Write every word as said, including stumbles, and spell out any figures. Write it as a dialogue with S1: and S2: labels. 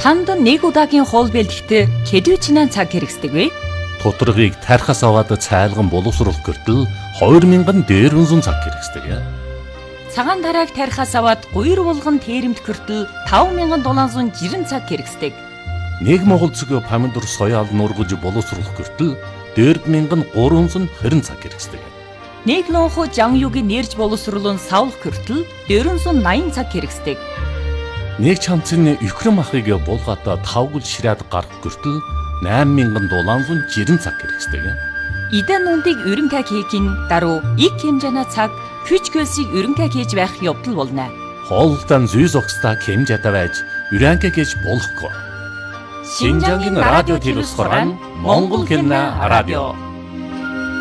S1: Танд нэг удаагийн хоол бэлтгэхдээ хэдвчнээ цаг хэрэгсдэг вэ?
S2: Тоторгийг тархаас аваад цайлган боловсруулах гэртэл хоёр мянган дээрвэн цаг хэрэгсдэг.
S1: Цагаан тарааг тархаас аваад гуйр булган тэрэмт гэртэл таван мянган долоон зуун жирэн цаг хэрэгсдэг.
S2: Нэг монгол цэг помидор соёал нургаж боловсруулах гэртэл дөрв мянган гурван зуун хорин цаг хэрэгсдэг.
S1: Нэг лонхо жан юугийн нэрж боловсруулан савлах гэртэл дөрвөн зуун наян цаг хэрэгсдэг.
S2: Нэг чамцны өхрөн махыг булгаатаа тавгал ширээд гарах гэртэл найман мянган долоон зуун жирэн цаг хэрэгсдэг.
S1: Идэн нүндийг өрөнгө хийхин даруй их хэмжээний цаг хүч хөлсийг өрөнгө хийж байх явдал болно.
S2: Хоолтон зүй зогсдаа хэмжээтэй байж өрөнгө хийж болохгүй. Шинжангийн радио телевиз хорон Монгол хэлний радио.